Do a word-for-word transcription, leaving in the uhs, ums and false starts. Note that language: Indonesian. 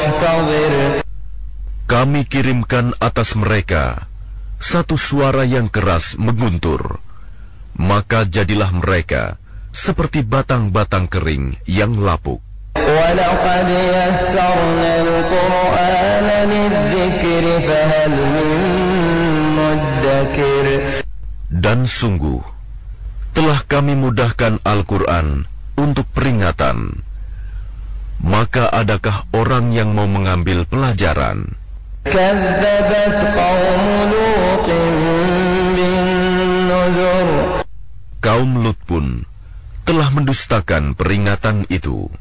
واصطبر. Kami kirimkan atas mereka satu suara yang keras mengguntur, maka jadilah mereka seperti batang-batang kering yang lapuk. وَلَقَدْ يَسَّرْنَا الْقُرْآنَ لِلذِّكْرِ فَهَلْ مِن مُّدَّكِرٍ. Dan sungguh, telah kami mudahkan Al-Quran untuk peringatan. Maka adakah orang yang mau mengambil pelajaran? كَذَّبَتْ قَوْمُ لُوطٍ بِالنُّذُرِ. Kaum Lut pun telah mendustakan peringatan itu.